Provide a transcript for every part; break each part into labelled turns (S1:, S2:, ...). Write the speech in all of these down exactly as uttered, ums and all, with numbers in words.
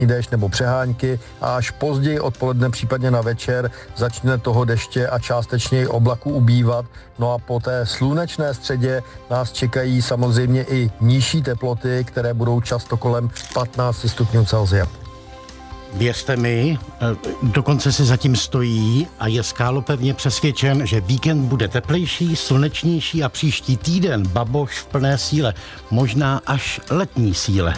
S1: déšť nebo přehánky a až později odpoledne, případně na večer, začne toho deště a částečně i oblaku ubývat. No a po té slunečné středě nás čekají samozřejmě i nižší teploty, které budou často kolem patnáct stupňů Celsia.
S2: Věřte mi, dokonce si zatím stojí a je skálopevně přesvědčen, že víkend bude teplejší, slunečnější a příští týden baboš v plné síle, možná až letní síle.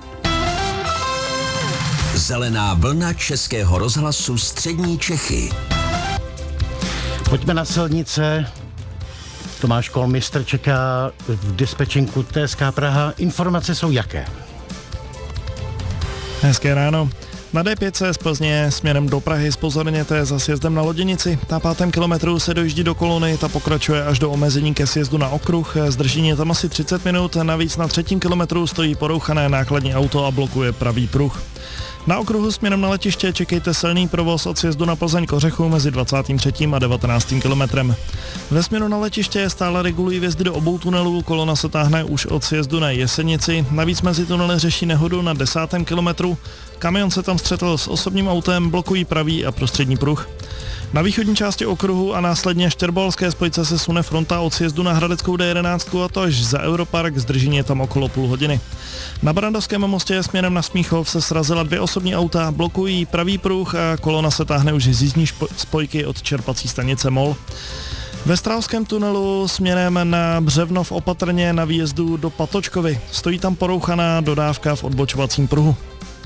S3: Zelená vlna Českého rozhlasu Střední Čechy.
S2: Pojďme na silnice. Tomáš Kolmistr čeká v dispečinku T S K Praha. Informace jsou jaké?
S4: Hezké ráno. Na D pět z Plzně směrem do Prahy zpozorněte za sjezdem na Loděnici. Na pátém kilometru se dojíždí do kolony, ta pokračuje až do omezení ke sjezdu na okruh. Zdržení je tam asi třicet minut, navíc na třetím kilometru stojí porouchané nákladní auto a blokuje pravý pruh. Na okruhu směrem na letiště čekejte silný provoz od sjezdu na Plzeň Kořechu mezi dvacátým třetím a devatenáctým kilometrem. Ve směru na letiště stále regulují vjezdy do obou tunelů, kolona se táhne už od sjezdu na Jesenici, navíc mezi tunely řeší nehodu na desátém kilometru. Kamion se tam střetl s osobním autem, blokují pravý a prostřední pruh. Na východní části okruhu a následně štěrbalské spojce se sune fronta od sjezdu na Hradeckou D jedenáct a to až za Europark, zdržení je tam okolo půl hodiny. Na Barandovském mostě směrem na Smíchov se srazila dvě osobní auta, blokují pravý pruh a kolona se táhne už z jízdní spojky od čerpací stanice Mol. Ve Stráhovském tunelu směrem na Břevnov opatrně na výjezdu do Patočkovy. Stojí tam porouchaná dodávka v odbočovacím pruhu.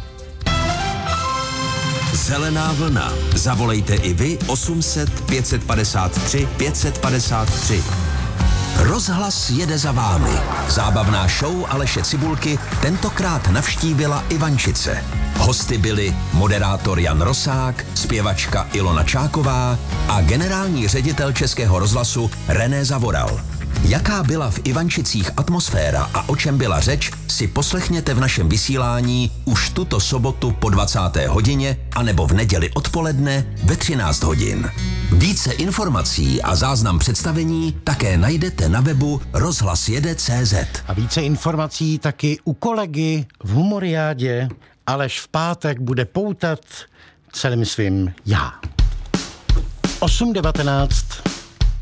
S3: Zelená vlna. Zavolejte i vy osm set pět padesát tři pět padesát tři. Rozhlas jede za vámi. Zábavná show Aleše Cibulky tentokrát navštívila Ivančice. Hosty byli moderátor Jan Rosák, zpěvačka Ilona Čáková a generální ředitel Českého rozhlasu René Zavoral. Jaká byla v Ivančicích atmosféra a o čem byla řeč, si poslechněte v našem vysílání už tuto sobotu po dvacáté hodině anebo v neděli odpoledne ve třináct hodin. Více informací a záznam představení také najdete na webu rozhlas jede tečka cé zet.
S2: A více informací taky u kolegy v Humoriádě. Aleš v pátek bude poutat celým svým já. osm devatenáct